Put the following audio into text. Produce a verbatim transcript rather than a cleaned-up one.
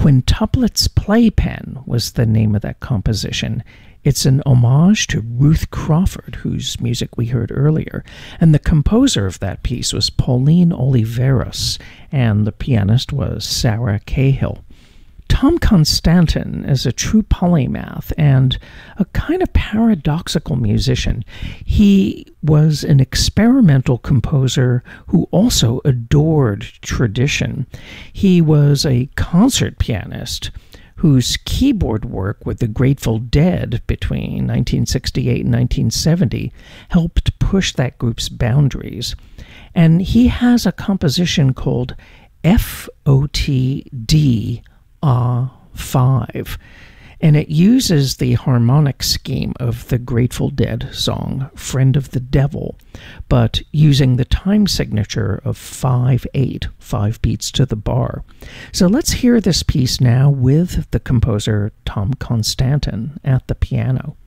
Quintuplets Playpen was the name of that composition. It's an homage to Ruth Crawford, whose music we heard earlier, and the composer of that piece was Pauline Oliveros, and the pianist was Sarah Cahill. Tom Constantin is a true polymath and a kind of paradoxical musician. He was an experimental composer who also adored tradition. He was a concert pianist whose keyboard work with the Grateful Dead between nineteen sixty-eight and nineteen seventy helped push that group's boundaries. And he has a composition called F O T D A five, and it uses the harmonic scheme of the Grateful Dead song Friend of the Devil, but using the time signature of five eight, five beats to the bar. So let's hear this piece now with the composer Tom Constantin at the piano.